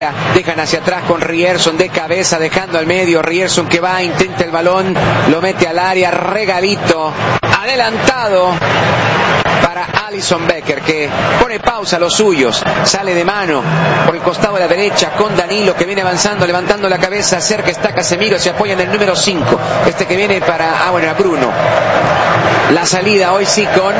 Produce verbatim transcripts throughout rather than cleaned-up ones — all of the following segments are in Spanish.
Dejan hacia atrás con Ryerson de cabeza, dejando al medio. Ryerson que va, intenta el balón, lo mete al área, regalito, adelantado para Alisson Becker, que pone pausa a los suyos, sale de mano por el costado de la derecha con Danilo, que viene avanzando, levantando la cabeza, cerca está Casemiro, se apoya en el número cinco, este que viene para, ah bueno, a Bruno. La salida hoy sí con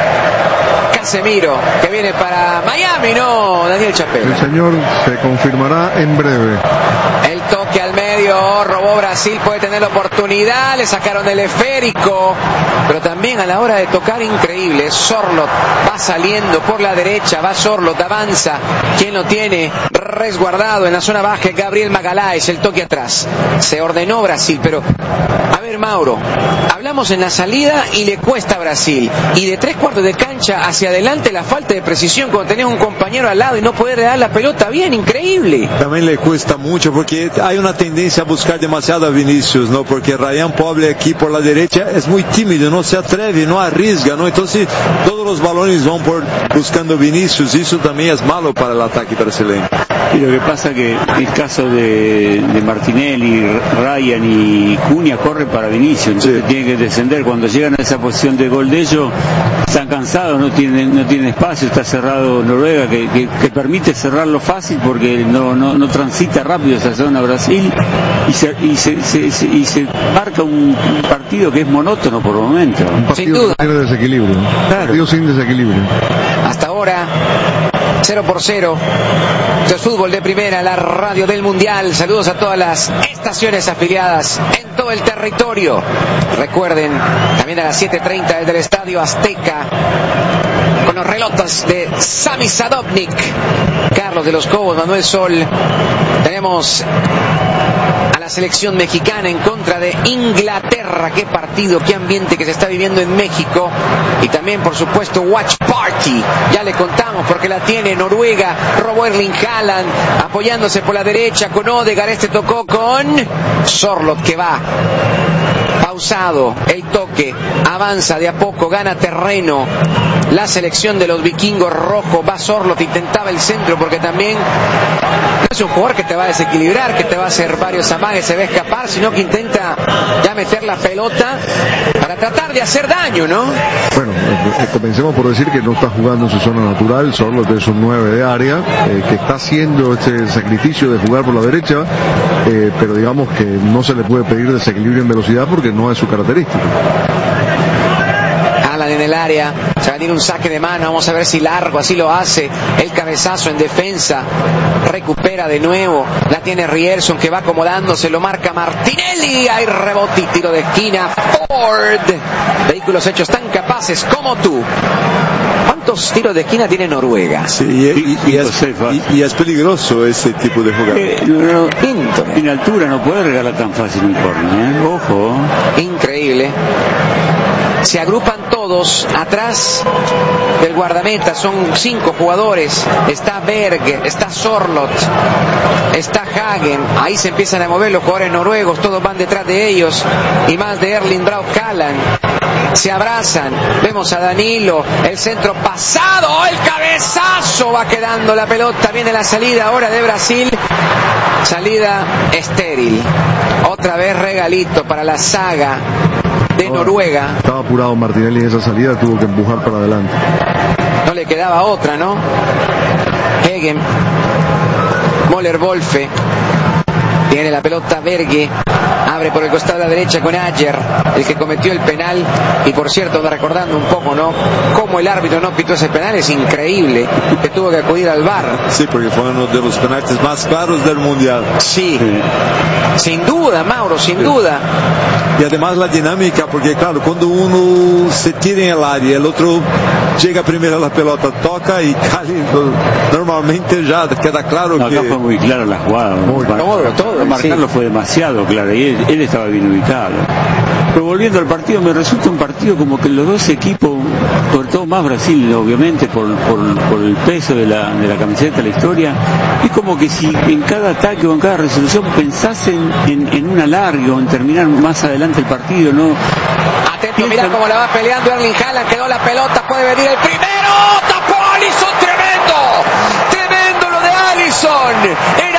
Casemiro, que viene para Miami, no, Daniel Chapela. El señor se confirmará en breve. El toque al medio, robó Brasil, puede tener la oportunidad, le sacaron el esférico, pero también a la hora de tocar, increíble. Sorloth va saliendo por la derecha, va Sorloth, avanza, ¿quién lo tiene? Resguardado en la zona baja, Gabriel Magalhães, el toque atrás. Se ordenó Brasil, pero a ver, Mauro, hablamos en la salida y le cuesta a Brasil, y de tres cuartos de cancha hacia adelante la falta de precisión cuando tenés un compañero al lado y no poder dar la pelota bien, increíble. También le cuesta mucho porque hay una tendencia a buscar demasiado a Vinicius, ¿no? Porque Ryan Poble aquí por la derecha es muy tímido, no se atreve, no arriesga, ¿no? Entonces todos los balones van por buscando Vinicius, y eso también es malo para el ataque brasileño. Y lo que pasa que el caso de, de Martinelli, Ryan y Cunha corre para Vinicius, entonces sí, tienen que descender. Cuando llegan a esa posición de gol de ellos, están cansados, no tienen, no tienen espacio, está cerrado Noruega, que, que, que permite cerrarlo fácil porque no, no, no transita rápido esa zona Brasil, y se, y se, se, se, y se marca un, un partido que es monótono por momentos. Un partido sin desequilibrio, claro. Un partido sin desequilibrio. Hasta ahora cero por cero. Esto es Fútbol de Primera, la radio del Mundial. Saludos a todas las estaciones afiliadas en todo el territorio. Recuerden, también a las siete treinta desde el Estadio Azteca, con los relotes de Sami Sadovnik, Carlos de los Cobos, Manuel Sol. Tenemos a la selección mexicana en contra de Inglaterra. Qué partido, qué ambiente que se está viviendo en México. Y también, por supuesto, Watch Party. Ya le contamos porque la tiene Noruega. Robó Erling Haaland apoyándose por la derecha con Odegaard. Este tocó con Sorloth, que va pausado el toque, avanza de a poco, gana terreno la selección de los vikingos rojos. Va Sorloth, intentaba el centro porque también no es un jugador que te va a desequilibrar, que te va a hacer varios amagues, se va a escapar, sino que intenta ya meter la pelota para tratar de hacer daño, ¿no? Bueno, eh, comencemos por decir que no está jugando en su zona natural. Sorloth es un nueve de área, eh, que está haciendo este sacrificio de jugar por la derecha, eh, pero digamos que no se le puede pedir desequilibrio en velocidad porque no es su característica. Alan en el área, se va a venir un saque de mano, vamos a ver si largo, así lo hace, el cabezazo en defensa, recupera de nuevo, la tiene Ryerson, que va acomodándose, lo marca Martinelli, hay rebote y tiro de esquina. Ford, vehículos hechos tan capaces como tú. ¿Cuántos tiros de esquina tiene Noruega? Sí, y, y, y, es, y, y es peligroso ese tipo de jugada. Eh, no, no, en altura no puede regalar tan fácil un córner, ¿eh? Ojo. Increíble. Se agrupan todos atrás del guardameta, son cinco jugadores. Está Berg, está Sorloth, está Hagen. Ahí se empiezan a mover los jugadores noruegos, todos van detrás de ellos, y más de Erling Braut Haaland. Se abrazan, vemos a Danilo, el centro pasado, el cabezazo, va quedando la pelota, viene la salida ahora de Brasil, salida estéril. Otra vez regalito para la saga de Noruega. Estaba apurado Martinelli en esa salida, tuvo que empujar para adelante. No le quedaba otra, ¿no? Hegen, Möller Wolfe, tiene la pelota Berge, abre por el costado de la derecha con Ayer, el que cometió el penal. Y por cierto, recordando un poco, ¿no?, cómo el árbitro no pitó ese penal, es increíble, que tuvo que acudir al V A R. Sí, porque fue uno de los penaltis más claros del Mundial. Sí, sí. Sin duda, Mauro, sin sí. duda. Y además la dinámica, porque claro, cuando uno se tira en el área, el otro llega primero a la pelota, toca y cali, normalmente ya queda claro no, que... Acá fue muy clara la jugada. Muy claro. Todo, todo. Marcarlo Sí. fue demasiado claro y él, él estaba bien ubicado. Pero volviendo al partido, me resulta un partido como que los dos equipos, sobre todo más Brasil, obviamente, por, por, por el peso de la, de la camiseta, la historia, es como que si en cada ataque o en cada resolución pensasen en, en un alargue o en terminar más adelante el partido, ¿no? Atento, mira cómo la va peleando Erling Haaland, quedó la pelota, puede venir el primero, tapó Alisson, tremendo, tremendo lo de Alisson. Wilson. Era